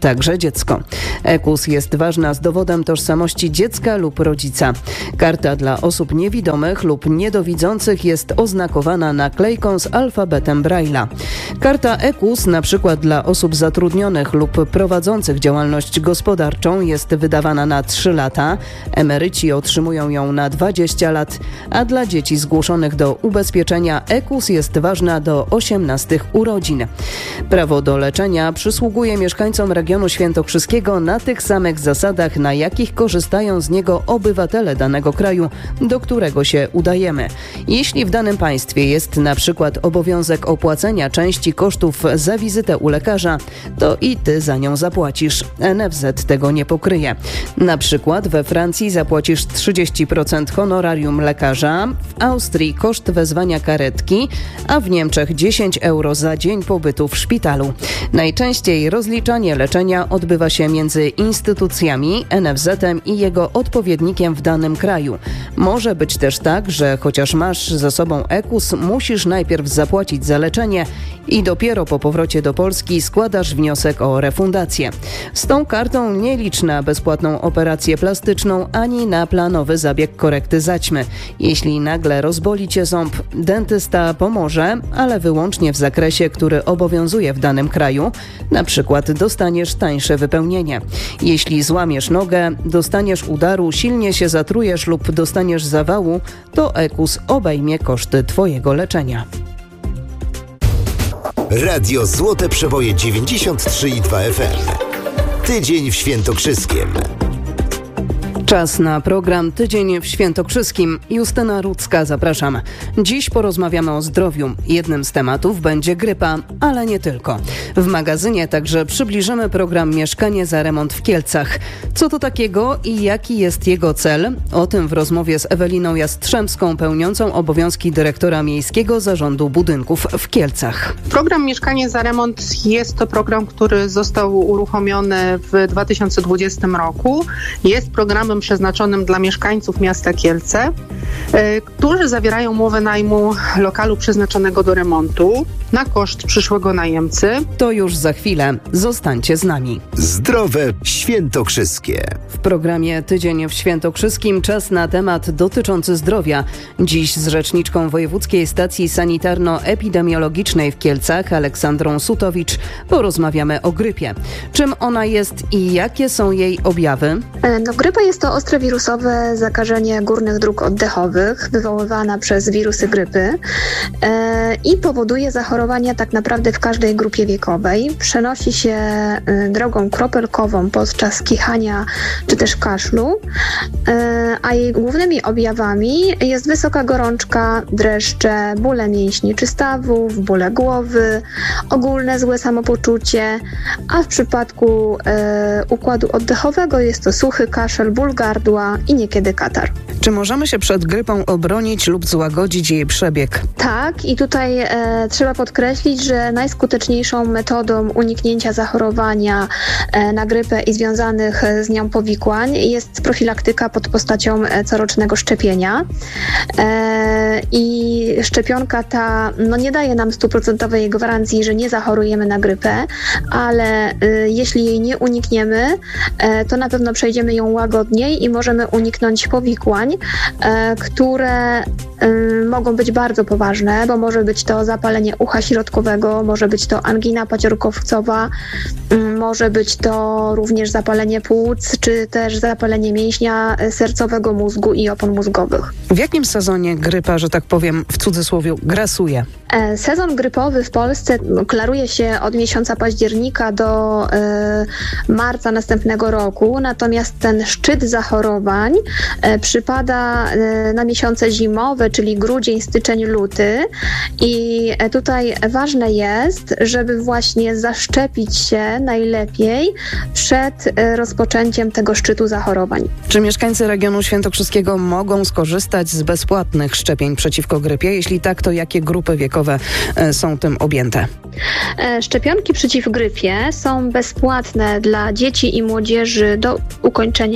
także dziecko. EKUS jest ważna z dowodem tożsamości dziecka lub rodzica. Karta dla osób niewidomych lub niedowidzących jest oznakowana naklejką z alfabetem Braille'a. Karta EKUS, na przykład dla osób zatrudnionych lub prowadzących działalność gospodarczą, jest wydawana na trzy lata. Emeryci otrzymują ją na dwadzieścia lat, a dla dzieci zgłoszonych do ubezpieczenia EKUS jest ważna do osiemnastych urodzin. Prawo do leczenia przysługuje mieszkańcom regionu świętokrzyskiego na tych samych zasadach, na jakich korzystają z niego obywatele danego kraju, do którego się udajemy. Jeśli w danym państwie jest na przykład obowiązek opłacenia części kosztów za wizytę u lekarza, to i ty za nią zapłacisz. N F Z tego nie pokryje. Na przykład we Francji zapłacisz trzydzieści procent honorarium lekarza, w Austrii koszt wezwania karetki, a w Niemczech dziesięć euro za dzień pobytu w szpitalu. Najczęściej rozliczanie leczenia odbywa się między instytucjami, N F Z-em i jego odpowiednikiem w danym kraju. Może być też tak, że chociaż masz ze sobą EKUS, musisz najpierw zapłacić za leczenie i dopiero po powrocie do Polski składasz wniosek o refundację. Z tą kartą nie licz na bezpłatną operację plastyczną ani na planowy zabieg korekty zaćmy. Jeśli nagle rozboli cię ząb, dentysta pomoże, ale wyłącznie w zakresie, który obowiązuje w danym kraju. Na przykład dostaniesz tańsze wypełnienie. Jeśli złamiesz nogę, dostaniesz udaru, silnie się zatrujesz lub dostaniesz zawału, to EKUS obejmie koszty twojego leczenia. Radio Złote Przeboje dziewięćdziesiąt trzy i dwa F M. Tydzień w Świętokrzyskiem. Czas na program Tydzień w Świętokrzyskim. Justyna Rudzka, zapraszam. Dziś porozmawiamy o zdrowiu. Jednym z tematów będzie grypa, ale nie tylko. W magazynie także przybliżymy program Mieszkanie za remont w Kielcach. Co to takiego i jaki jest jego cel? O tym w rozmowie z Eweliną Jastrzębską, pełniącą obowiązki dyrektora Miejskiego Zarządu Budynków w Kielcach. Program Mieszkanie za remont jest to program, który został uruchomiony w dwa tysiące dwudziestym roku. Jest programem przeznaczonym dla mieszkańców miasta Kielce, y, którzy zawierają umowę najmu lokalu przeznaczonego do remontu na koszt przyszłego najemcy. To już za chwilę. Zostańcie z nami. Zdrowe Świętokrzyskie. W programie Tydzień w Świętokrzyskim czas na temat dotyczący zdrowia. Dziś z rzeczniczką Wojewódzkiej Stacji Sanitarno-Epidemiologicznej w Kielcach, Aleksandrą Sutowicz, porozmawiamy o grypie. Czym ona jest i jakie są jej objawy? No, grypa jest to ostre wirusowe zakażenie górnych dróg oddechowych wywoływana przez wirusy grypy e, i powoduje zachorowania tak naprawdę w każdej grupie wiekowej. Przenosi się e, drogą kropelkową podczas kichania czy też kaszlu, e, a jej głównymi objawami jest wysoka gorączka, dreszcze, bóle mięśni czy stawów, bóle głowy, ogólne złe samopoczucie, a w przypadku e, układu oddechowego jest to suchy kaszel, ból gardła i niekiedy katar. Czy możemy się przed grypą obronić lub złagodzić jej przebieg? Tak, i tutaj e, trzeba podkreślić, że najskuteczniejszą metodą uniknięcia zachorowania e, na grypę i związanych z nią powikłań jest profilaktyka pod postacią e, corocznego szczepienia. E, I szczepionka ta no, nie daje nam stuprocentowej gwarancji, że nie zachorujemy na grypę, ale e, jeśli jej nie unikniemy, e, to na pewno przejdziemy ją łagodniej i możemy uniknąć powikłań, e, które e, mogą być bardzo poważne, bo może być to zapalenie ucha środkowego, może być to angina paciorkowcowa, m, może być to również zapalenie płuc, czy też zapalenie mięśnia sercowego mózgu i opon mózgowych. W jakim sezonie grypa, że tak powiem w cudzysłowie, grasuje? E, sezon grypowy w Polsce klaruje się od miesiąca października do e, marca następnego roku, natomiast ten szczyt zachorowań e, przypada e, na miesiące zimowe, czyli grudzień, styczeń, luty i e, tutaj ważne jest, żeby właśnie zaszczepić się najlepiej przed e, rozpoczęciem tego szczytu zachorowań. Czy mieszkańcy regionu świętokrzyskiego mogą skorzystać z bezpłatnych szczepień przeciwko grypie? Jeśli tak, to jakie grupy wiekowe e, są tym objęte? E, szczepionki przeciw grypie są bezpłatne dla dzieci i młodzieży do ukończenia osiemnastego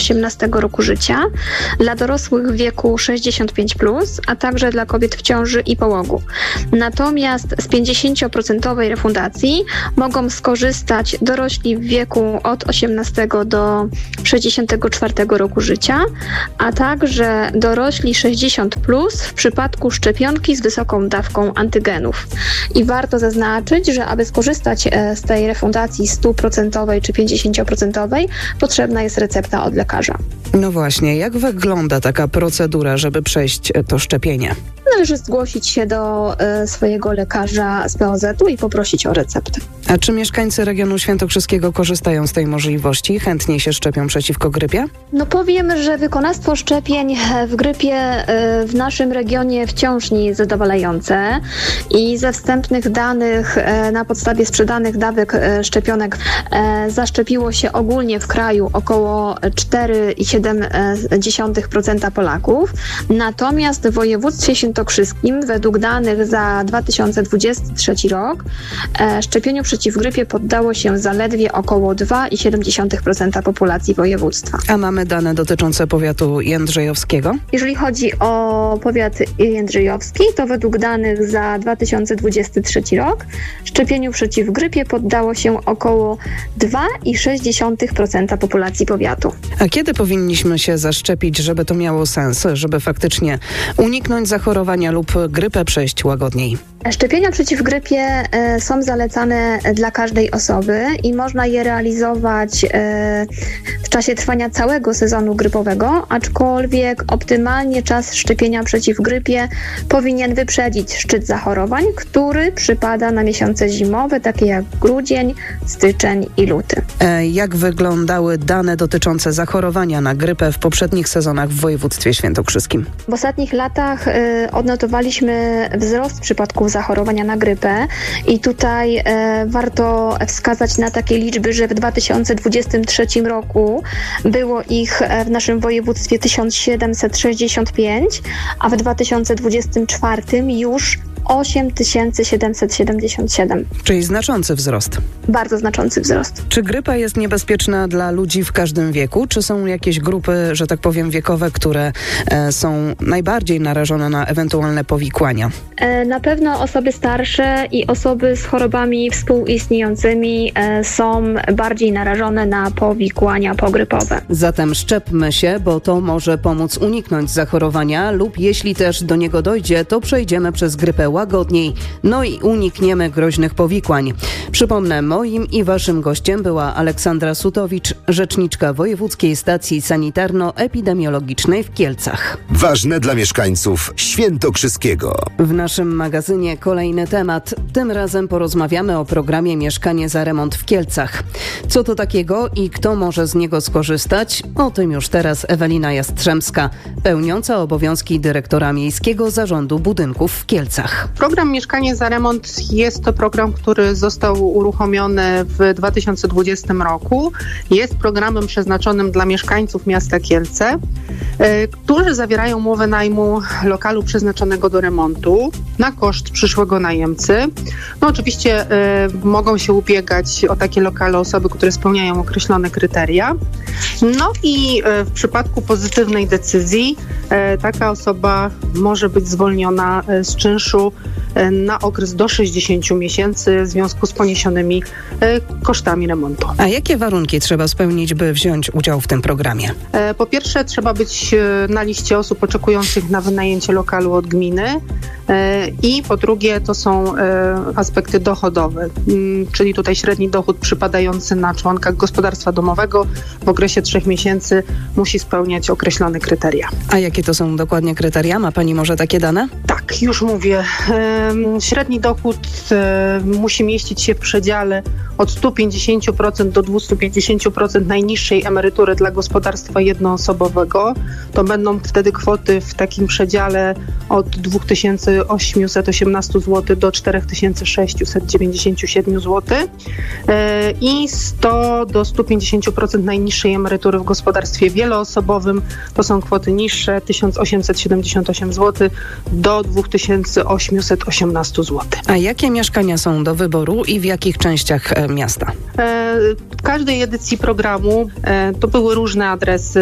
osiemnastego roku życia, dla dorosłych w wieku sześćdziesiąt pięć plus, a także dla kobiet w ciąży i połogu. Natomiast z pięćdziesiąt procent refundacji mogą skorzystać dorośli w wieku od osiemnastego do sześćdziesiątego czwartego roku życia, a także dorośli sześćdziesiąt plus w przypadku szczepionki z wysoką dawką antygenów. I warto zaznaczyć, że aby skorzystać z tej refundacji stu procent czy pięćdziesiąt procent potrzebna jest recepta od lekarza. No właśnie, jak wygląda taka procedura, żeby przejść to szczepienie? Należy zgłosić się do y, swojego lekarza z P O Z u i poprosić o receptę. A czy mieszkańcy regionu świętokrzyskiego korzystają z tej możliwości? Chętniej się szczepią przeciwko grypie? No powiem, że wykonawstwo szczepień w grypie y, w naszym regionie wciąż nie jest zadowalające i ze wstępnych danych y, na podstawie sprzedanych dawek y, szczepionek y, zaszczepiło się ogólnie w kraju około cztery i siedem dziesiątych procent Polaków. Natomiast w województwie świętokrzyskim według danych za dwa tysiące dwudziesty trzeci rok e, szczepieniu przeciw grypie poddało się zaledwie około dwa i siedem dziesiątych procent populacji województwa. A mamy dane dotyczące powiatu jędrzejowskiego? Jeżeli chodzi o powiat jędrzejowski, to według danych za dwa tysiące dwudziesty trzeci rok szczepieniu przeciw grypie poddało się około dwa i sześć dziesiątych procent populacji powiatu. A kiedy powinniśmy się zaszczepić, żeby to miało sens, żeby faktycznie uniknąć zachorowania lub grypę przejść łagodniej? Szczepienia przeciw grypie y, są zalecane dla każdej osoby i można je realizować y, w czasie trwania całego sezonu grypowego, aczkolwiek optymalnie czas szczepienia przeciw grypie powinien wyprzedzić szczyt zachorowań, który przypada na miesiące zimowe, takie jak grudzień, styczeń i luty. E, jak wyglądały dane dotyczące zachorowania na grypę w poprzednich sezonach w województwie świętokrzyskim? W ostatnich latach y, odnotowaliśmy wzrost przypadków zachorowania na grypę i tutaj e, warto wskazać na takie liczby, że w dwa tysiące dwudziestym trzecim roku było ich w naszym województwie tysiąc siedemset sześćdziesiąt pięć, a w dwa tysiące dwudziestym czwartym już osiem tysięcy siedemset siedemdziesiąt siedem. Czyli znaczący wzrost. Bardzo znaczący wzrost. Czy grypa jest niebezpieczna dla ludzi w każdym wieku? Czy są jakieś grupy, że tak powiem, wiekowe, które e, są najbardziej narażone na ewentualne powikłania? E, na pewno osoby starsze i osoby z chorobami współistniejącymi e, są bardziej narażone na powikłania pogrypowe. Zatem szczepmy się, bo to może pomóc uniknąć zachorowania lub jeśli też do niego dojdzie, to przejdziemy przez grypę łagodniej, no i unikniemy groźnych powikłań. Przypomnę, moim i waszym gościem była Aleksandra Sutowicz, rzeczniczka Wojewódzkiej Stacji Sanitarno-Epidemiologicznej w Kielcach. Ważne dla mieszkańców świętokrzyskiego. W naszym magazynie kolejny temat. Tym razem porozmawiamy o programie Mieszkanie za remont w Kielcach. Co to takiego i kto może z niego skorzystać? O tym już teraz Ewelina Jastrzębska, pełniąca obowiązki dyrektora Miejskiego Zarządu Budynków w Kielcach. Program Mieszkanie za remont jest to program, który został uruchomiony w dwa tysiące dwudziestym roku. Jest programem przeznaczonym dla mieszkańców miasta Kielce, którzy zawierają umowę najmu lokalu przeznaczonego do remontu na koszt przyszłego najemcy. No oczywiście y, mogą się ubiegać o takie lokale osoby, które spełniają określone kryteria. No i y, w przypadku pozytywnej decyzji y, taka osoba może być zwolniona y, z czynszu y, na okres do sześćdziesięciu miesięcy w związku z poniesionymi y, kosztami remontu. A jakie warunki trzeba spełnić, by wziąć udział w tym programie? Y, po pierwsze trzeba być y, na liście osób oczekujących na wynajęcie lokalu od gminy. I po drugie to są aspekty dochodowe, czyli tutaj średni dochód przypadający na członka gospodarstwa domowego w okresie trzech miesięcy musi spełniać określone kryteria. A jakie to są dokładnie kryteria? Ma Pani może takie dane? Tak, już mówię. Średni dochód musi mieścić się w przedziale od stu pięćdziesięciu procent do dwustu pięćdziesięciu procent najniższej emerytury dla gospodarstwa jednoosobowego. To będą wtedy kwoty w takim przedziale od dwa tysiące osiemset osiemnaście złotych do cztery tysiące sześćset dziewięćdziesiąt siedem złotych i sto do stu pięćdziesięciu procent najniższej emerytury w gospodarstwie wieloosobowym. To są kwoty niższe, tysiąc osiemset siedemdziesiąt osiem złotych do dwa tysiące osiemset osiemnaście złotych. A jakie mieszkania są do wyboru i w jakich częściach miasta? W każdej edycji programu to były różne adresy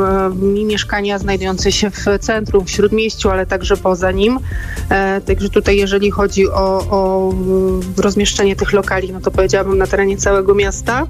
i mieszkania znajdujące się w centrum, w Śródmieściu, ale także poza nim. Także tutaj jeżeli chodzi o, o rozmieszczenie tych lokali, no to powiedziałabym na terenie całego miasta,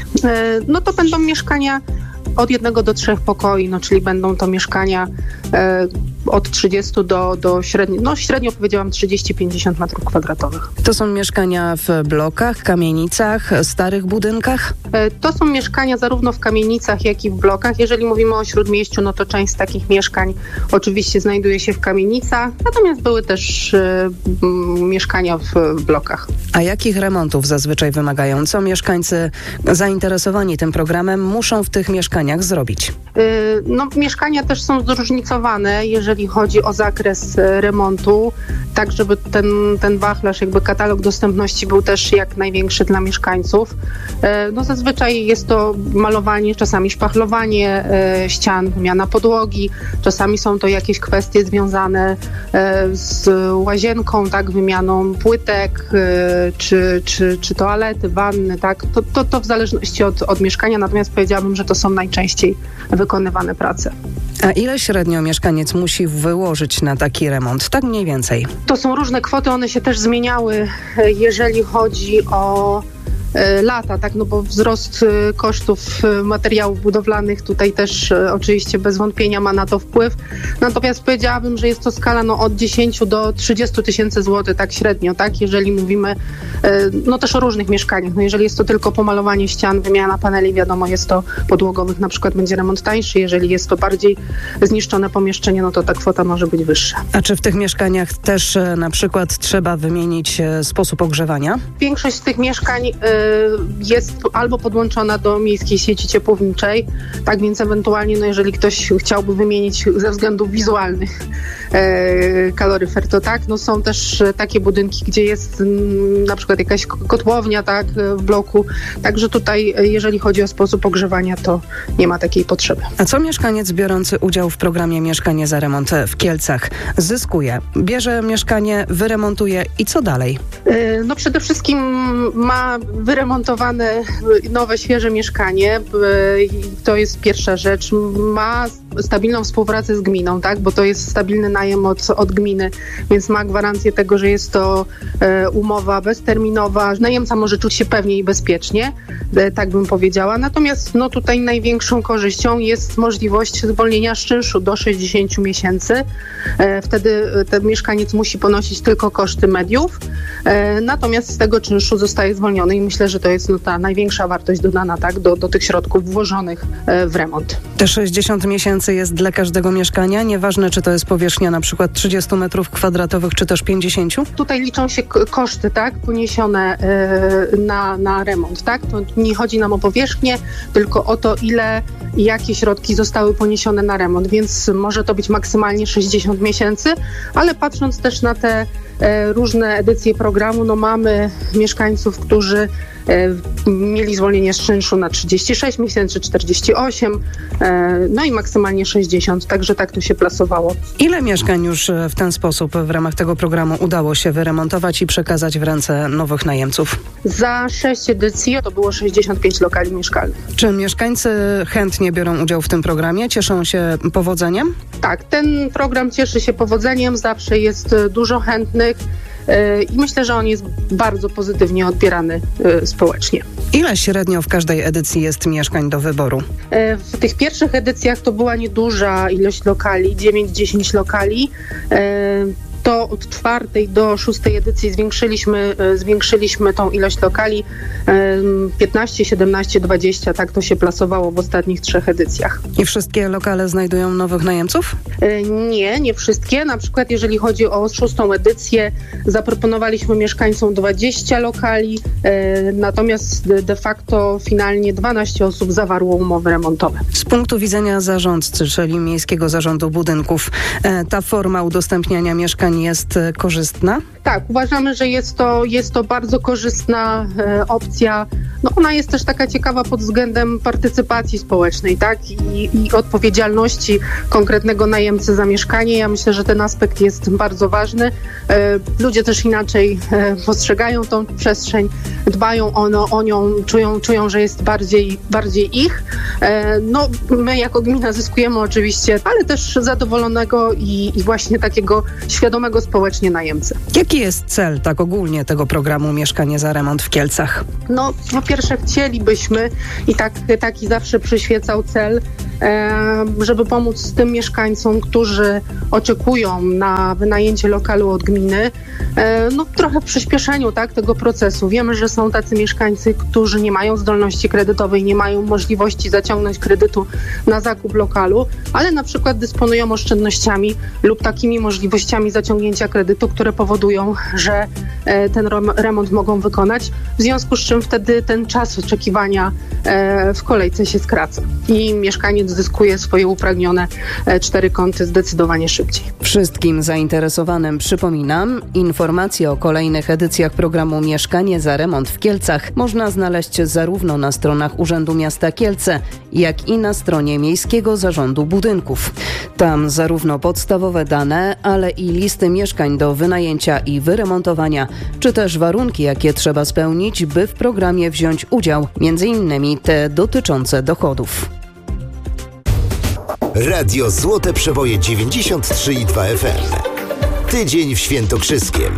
no to będą mieszkania od jednego do trzech pokoi, no czyli będą to mieszkania e, od trzydziestu do, do średnio, no średnio powiedziałam trzydzieści do pięćdziesięciu metrów kwadratowych. To są mieszkania w blokach, kamienicach, starych budynkach? E, to są mieszkania zarówno w kamienicach, jak i w blokach. Jeżeli mówimy o Śródmieściu, no to część z takich mieszkań oczywiście znajduje się w kamienicach, natomiast były też e, m, mieszkania w, w blokach. A jakich remontów zazwyczaj wymagają? Co mieszkańcy zainteresowani tym programem muszą w tych mieszkaniach zrobić? No, mieszkania też są zróżnicowane, jeżeli chodzi o zakres remontu, tak żeby ten, ten wachlarz, jakby katalog dostępności był też jak największy dla mieszkańców. No, zazwyczaj jest to malowanie, czasami szpachlowanie ścian, wymiana podłogi, czasami są to jakieś kwestie związane z łazienką, tak, wymianą płytek, czy, czy, czy toalety, wanny, tak, to, to, to w zależności od, od mieszkania, natomiast powiedziałabym, że to są najczęściej wykonywane prace. A ile średnio mieszkaniec musi wyłożyć na taki remont? Tak mniej więcej. To są różne kwoty, one się też zmieniały, jeżeli chodzi o lata, tak, no bo wzrost kosztów materiałów budowlanych tutaj też oczywiście bez wątpienia ma na to wpływ. Natomiast powiedziałabym, że jest to skala no, od dziesięciu do trzydziestu tysięcy złotych, tak średnio, tak, jeżeli mówimy no też o różnych mieszkaniach. No jeżeli jest to tylko pomalowanie ścian, wymiana paneli, wiadomo, jest to podłogowych, na przykład będzie remont tańszy. Jeżeli jest to bardziej zniszczone pomieszczenie, no to ta kwota może być wyższa. A czy w tych mieszkaniach też na przykład trzeba wymienić sposób ogrzewania? Większość z tych mieszkań jest albo podłączona do miejskiej sieci ciepłowniczej, tak więc ewentualnie, no jeżeli ktoś chciałby wymienić ze względów wizualnych e, kaloryfer, to tak, no są też takie budynki, gdzie jest m, na przykład jakaś kotłownia, tak, w bloku, także tutaj, jeżeli chodzi o sposób ogrzewania, to nie ma takiej potrzeby. A co mieszkaniec biorący udział w programie Mieszkanie za remont w Kielcach zyskuje? Bierze mieszkanie, wyremontuje i co dalej? E, no przede wszystkim ma wyremontowane nowe, świeże mieszkanie. To jest pierwsza rzecz. Ma stabilną współpracę z gminą, tak? Bo to jest stabilny najem od, od gminy, więc ma gwarancję tego, że jest to e, umowa bezterminowa. Najemca może czuć się pewnie i bezpiecznie, e, tak bym powiedziała. Natomiast no, tutaj największą korzyścią jest możliwość zwolnienia z czynszu do sześćdziesięciu miesięcy. E, wtedy ten mieszkaniec musi ponosić tylko koszty mediów, e, natomiast z tego czynszu zostaje zwolniony i myślę, że to jest no, ta największa wartość dodana, tak, do, do tych środków włożonych e, w remont. Te sześćdziesiąt miesięcy jest dla każdego mieszkania? Nieważne, czy to jest powierzchnia na przykład trzydziestu metrów kwadratowych, czy też pięćdziesięciu? Tutaj liczą się k- koszty, tak, poniesione e, na, na remont, tak? To nie chodzi nam o powierzchnię, tylko o to, ile i jakie środki zostały poniesione na remont, więc może to być maksymalnie sześćdziesiąt miesięcy, ale patrząc też na te e, różne edycje programu, no mamy mieszkańców, którzy e, mieli zwolnienie z czynszu na trzydzieści sześć miesięcy, czterdzieści osiem, e, no i maksymalnie sześćdziesiąt, także tak to się plasowało. Ile mieszkań już w ten sposób w ramach tego programu udało się wyremontować i przekazać w ręce nowych najemców? Za sześć edycji to było sześćdziesiąt pięć lokali mieszkalnych. Czy mieszkańcy chętnie biorą udział w tym programie? Cieszą się powodzeniem? Tak, ten program cieszy się powodzeniem, zawsze jest dużo chętnych i myślę, że on jest bardzo pozytywnie odbierany społecznie. Ile średnio w każdej edycji jest mieszkań do wyboru? W tych pierwszych edycjach to była nieduża ilość lokali, dziewięć dziesięć lokali. To od czwartej do szóstej edycji zwiększyliśmy, zwiększyliśmy tą ilość lokali. piętnaście, siedemnaście, dwadzieścia, tak to się plasowało w ostatnich trzech edycjach. I wszystkie lokale znajdują nowych najemców? Nie, nie wszystkie. Na przykład jeżeli chodzi o szóstą edycję, zaproponowaliśmy mieszkańcom dwadzieścia lokali, natomiast de facto finalnie dwanaście osób zawarło umowy remontowe. Z punktu widzenia zarządcy, czyli Miejskiego Zarządu Budynków, ta forma udostępniania mieszkań jest korzystna? Tak, uważamy, że jest to, jest to bardzo korzystna e, opcja no ona jest też taka ciekawa pod względem partycypacji społecznej, tak? I, i odpowiedzialności konkretnego najemcy za mieszkanie. Ja myślę, że ten aspekt jest bardzo ważny. Ludzie też inaczej postrzegają tą przestrzeń, dbają o, o nią, czują, czują, że jest bardziej, bardziej ich. No, my jako gmina zyskujemy oczywiście, ale też zadowolonego i, i właśnie takiego świadomego społecznie najemcy. Jaki jest cel tak ogólnie tego programu Mieszkanie za remont w Kielcach? No, po pierwsze chcielibyśmy i tak, taki zawsze przyświecał cel, żeby pomóc tym mieszkańcom, którzy oczekują na wynajęcie lokalu od gminy, no trochę w przyspieszeniu, tak, tego procesu. Wiemy, że są tacy mieszkańcy, którzy nie mają zdolności kredytowej, nie mają możliwości zaciągnąć kredytu na zakup lokalu, ale na przykład dysponują oszczędnościami lub takimi możliwościami zaciągnięcia kredytu, które powodują, że ten remont mogą wykonać, w związku z czym wtedy ten czas oczekiwania w kolejce się skraca i mieszkaniec zyskuje swoje upragnione cztery kąty zdecydowanie szybciej. Wszystkim zainteresowanym przypominam, informacje o kolejnych edycjach programu Mieszkanie za remont w Kielcach można znaleźć zarówno na stronach Urzędu Miasta Kielce, jak i na stronie Miejskiego Zarządu Budynków. Tam zarówno podstawowe dane, ale i listy mieszkań do wynajęcia i wyremontowania, czy też warunki, jakie trzeba spełnić, by w programie wziąć udział, między innymi te dotyczące dochodów. Radio Złote Przeboje dziewięćdziesiąt trzy i dwa F M. Tydzień w Świętokrzyskiem.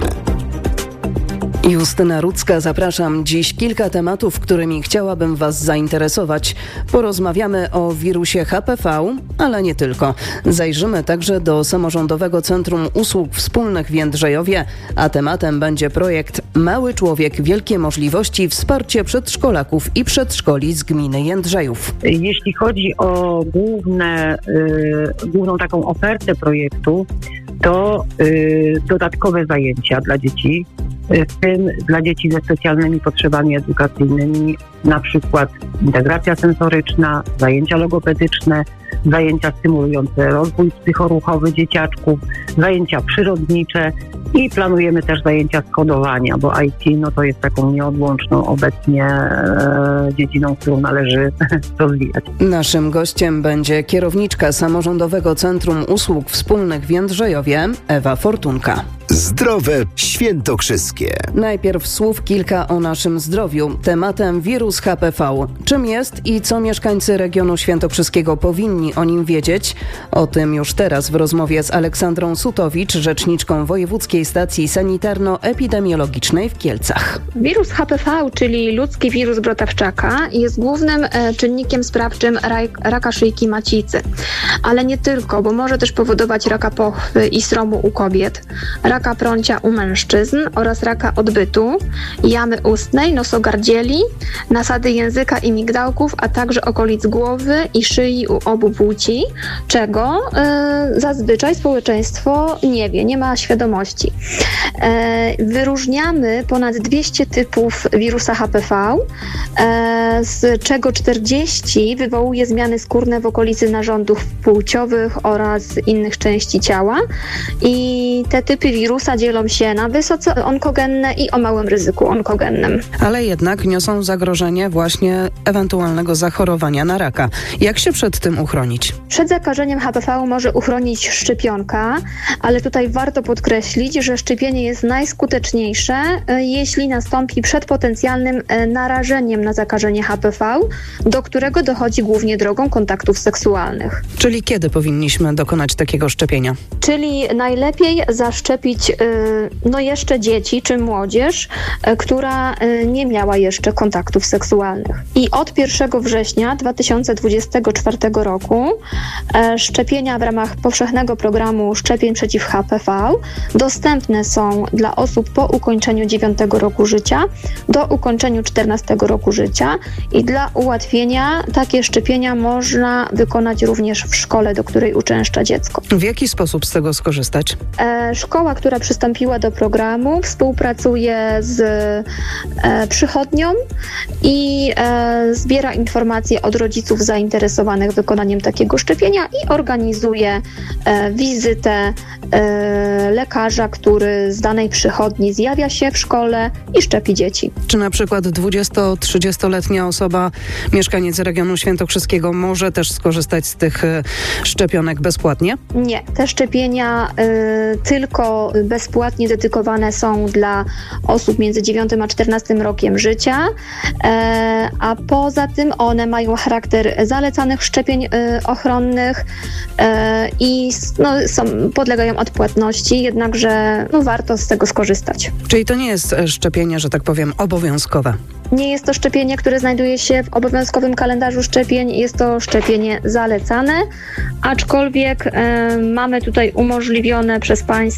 Justyna Rudzka, zapraszam. Dziś kilka tematów, którymi chciałabym Was zainteresować. Porozmawiamy o wirusie H P V, ale nie tylko. Zajrzymy także do Samorządowego Centrum Usług Wspólnych w Jędrzejowie, a tematem będzie projekt Mały Człowiek, Wielkie Możliwości, wsparcie przedszkolaków i przedszkoli z gminy Jędrzejów. Jeśli chodzi o główne, y, główną taką ofertę projektu, to y, dodatkowe zajęcia dla dzieci, w tym dla dzieci ze specjalnymi potrzebami edukacyjnymi, na przykład integracja sensoryczna, zajęcia logopedyczne, zajęcia stymulujące rozwój psychoruchowy dzieciaczków, zajęcia przyrodnicze i planujemy też zajęcia z kodowania, bo I T no to jest taką nieodłączną obecnie e, dziedziną, którą należy rozwijać. Naszym gościem będzie kierowniczka Samorządowego Centrum Usług Wspólnych w Jędrzejowie, Ewa Fortunka. Zdrowe Świętokrzyskie. Najpierw słów kilka o naszym zdrowiu. Tematem wirus H P V. Czym jest i co mieszkańcy regionu świętokrzyskiego powinni o nim wiedzieć? O tym już teraz w rozmowie z Aleksandrą Sutowicz, rzeczniczką Wojewódzkiej Stacji Sanitarno-Epidemiologicznej w Kielcach. Wirus H P V, czyli ludzki wirus brotawczaka, jest głównym e, czynnikiem sprawczym raj, raka szyjki macicy. Ale nie tylko, bo może też powodować raka pochwy i sromu u kobiet, raka prącia u mężczyzn oraz raka odbytu, jamy ustnej, nosogardzieli, nasady języka i migdałków, a także okolic głowy i szyi u obu płci, czego y, zazwyczaj społeczeństwo nie wie, nie ma świadomości. Y, wyróżniamy ponad dwieście typów wirusa H P V, y, z czego czterdzieści wywołuje zmiany skórne w okolicy narządów płciowych oraz innych części ciała i te typy wirusa dzielą się na wysoce onkogenne i o małym ryzyku onkogennym. Ale jednak niosą zagrożenie właśnie ewentualnego zachorowania na raka. Jak się przed tym uchronić? Przed zakażeniem H P V może uchronić szczepionka, ale tutaj warto podkreślić, że szczepienie jest najskuteczniejsze, jeśli nastąpi przed potencjalnym narażeniem na zakażenie H P V, do którego dochodzi głównie drogą kontaktów seksualnych. Czyli kiedy powinniśmy dokonać takiego szczepienia? Czyli najlepiej zaszczepić no jeszcze dzieci czy młodzież, która nie miała jeszcze kontaktów seksualnych. I od pierwszego września dwa tysiące dwudziestego czwartego roku szczepienia w ramach powszechnego programu szczepień przeciw H P V dostępne są dla osób po ukończeniu dziewiątego roku życia do ukończeniu czternastego roku życia i dla ułatwienia takie szczepienia można wykonać również w szkole, do której uczęszcza dziecko. W jaki sposób z tego skorzystać? E, szkoła, która która przystąpiła do programu, współpracuje z e, przychodnią i e, zbiera informacje od rodziców zainteresowanych wykonaniem takiego szczepienia i organizuje e, wizytę e, lekarza, który z danej przychodni zjawia się w szkole i szczepi dzieci. Czy na przykład dwudziesto-trzydziestoletnia osoba, mieszkaniec regionu świętokrzyskiego może też skorzystać z tych e, szczepionek bezpłatnie? Nie, te szczepienia y, tylko bezpłatnie dedykowane są dla osób między dziewiątym a czternastym rokiem życia, y, a poza tym one mają charakter zalecanych szczepień y, ochronnych y, i no, są, podlegają odpłatności, jednakże no, warto z tego skorzystać. Czyli to nie jest szczepienie, że tak powiem, obowiązkowe? Nie jest to szczepienie, które znajduje się w obowiązkowym kalendarzu szczepień, jest to szczepienie zalecane, aczkolwiek y, mamy tutaj umożliwione przez państwo